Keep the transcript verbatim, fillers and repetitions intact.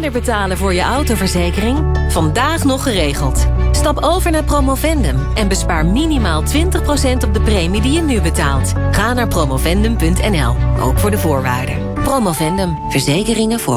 minder betalen voor je autoverzekering? Vandaag nog geregeld. Stap over naar Promovendum en bespaar minimaal twintig procent op de premie die je nu betaalt. Ga naar promovendum punt n l, ook voor de voorwaarden. Promovendum, verzekeringen voor